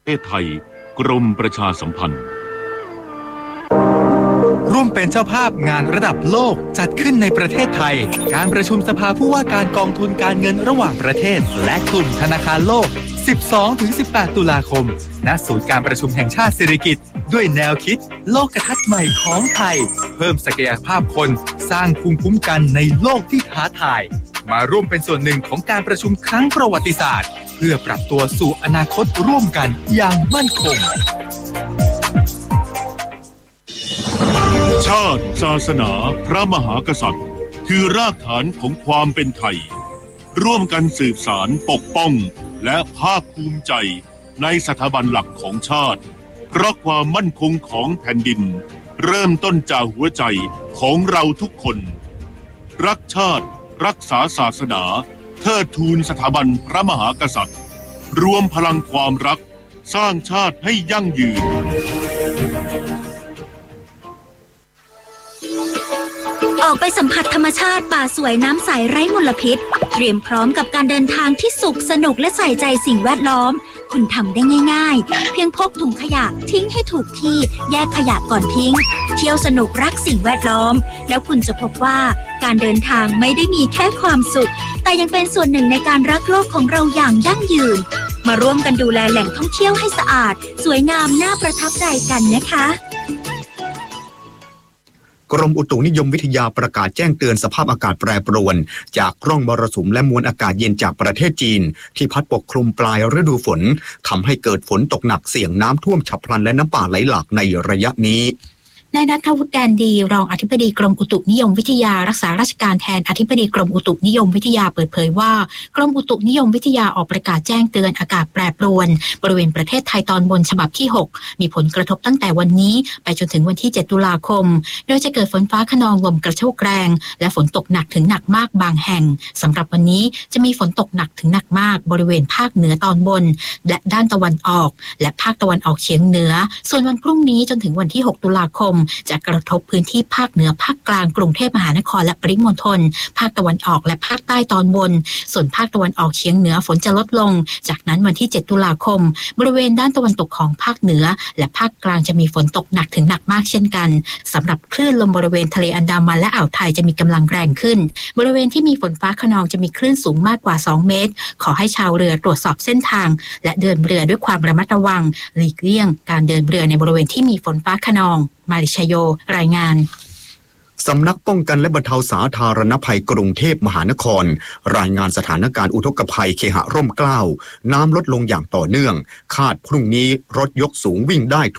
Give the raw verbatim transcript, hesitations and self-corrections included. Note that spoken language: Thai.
ประเทศไทยกรมประชาสัมพันธ์ร่วมเป็นเจ้าภาพงานระดับโลกจัดขึ้นในประเทศไทยการประชุมสภาผู้ว่าการกองทุนการเงินระหว่างประเทศและกลุ่มธนาคารโลก สิบสองถึงสิบแปด ตุลาคมณศูนย์การประชุมแห่งชาติสิริกิติ์ด้วยแนวคิดโลกทัศน์ใหม่ของไทยเพิ่มศักยภาพคนสร้างภูมิคุ้มกันในโลกที่ท้าทายมาร่วมเป็นส่วนหนึ่งของการประชุมครั้งประวัติศาสตร์เพื่อปรับตัวสู่อนาคตร่วมกันอย่างมั่นคงชาติศาสนาพระมหากษัตริย์คือรากฐานของความเป็นไทยร่วมกันสืบสานปกป้องและภาคภูมิใจในสถาบันหลักของชาติเพราะความมั่นคงของแผ่นดินเริ่มต้นจากหัวใจของเราทุกคนรักชาติรักษาศาสนาเทิดทูนสถาบันพระมหากษัตริย์รวมพลังความรักสร้างชาติให้ยั่งยืนออกไปสัมผัสธรรมชาติป่าสวยน้ำใสไร้มลพิษเตรียมพร้อมกับการเดินทางที่สุขสนุกและใส่ใจสิ่งแวดล้อมคุณทำได้ง่ายๆเพียงพกถุงขยะทิ้งให้ถูกที่แยกขยะก่อนทิ้งเที่ยวสนุกรักสิ่งแวดล้อมแล้วคุณจะพบว่าการเดินทางไม่ได้มีแค่ความสุขแต่ยังเป็นส่วนหนึ่งในการรักโลกของเราอย่างยั่งยืนมาร่วมกันดูแลแหล่งท่องเที่ยวให้สะอาดสวยงามน่าประทับใจกันนะคะกรมอุตุนิยมวิทยาประกาศแจ้งเตือนสภาพอากาศแปรปรวนจากร่องมรสุมและมวลอากาศเย็นจากประเทศจีนที่พัดปกคลุมปลายฤดูฝนทำให้เกิดฝนตกหนักเสี่ยงน้ำท่วมฉับพลันและน้ำป่าไหลหลากในระยะนี้นายณัฐวุฒิ แดนดีรองอธิบดีกรมอุตุนิยมวิทยารักษาราชการแทนอธิบดีกรมอุตุนิยมวิทยาเปิดเผยว่ากรมอุตุนิยมวิทยาออกประกาศแจ้งเตือนอากาศแปรปรวนบริเวณประเทศไทยตอนบนฉบับที่หกมีผลกระทบตั้งแต่วันนี้ไปจนถึงวันที่เจ็ดตุลาคมโดยจะเกิดฝนฟ้าคะนองลมกระโชกแรงและฝนตกหนักถึงหนักมากบางแห่งสำหรับวันนี้จะมีฝนตกหนักถึงหนักมากบริเวณภาคเหนือตอนบนและด้านตะวันออกและภาคตะวันออกเฉียงเหนือส่วนวันพรุ่งนี้จนถึงวันที่หกตุลาคมจะกระทบพื้นที่ภาคเหนือภาคกลางกรุงเทพมหานครและปริมณฑลภาคตะวันออกและภาคใต้ตอนบนส่วนภาคตะวันออกเฉียงเหนือฝนจะลดลงจากนั้นวันที่เจ็ดตุลาคมบริเวณด้านตะวันตกของภาคเหนือและภาคกลางจะมีฝนตกหนักถึงหนักมากเช่นกันสำหรับคลื่นลมบริเวณทะเลอันดามันและอ่าวไทยจะมีกำลังแรงขึ้นบริเวณที่มีฝนฟ้าคะนองจะมีคลื่นสูงมากกว่าสองเมตรขอให้ชาวเรือตรวจสอบเส้นทางและเดินเรือด้วยความระมัดระวังหลีกเลี่ยงการเดินเรือในบริเวณที่มีฝนฟ้าคะนองมาริชโยรายงานสำนักป้องกันและบรรเทาสาธารณภัยกรุงเทพมหานครรายงานสถานการณ์อุทกภัยเคหะร่มเกล้าน้ำลดลงอย่างต่อเนื่องคาดพรุ่งนี้รถยกสูงวิ่งได้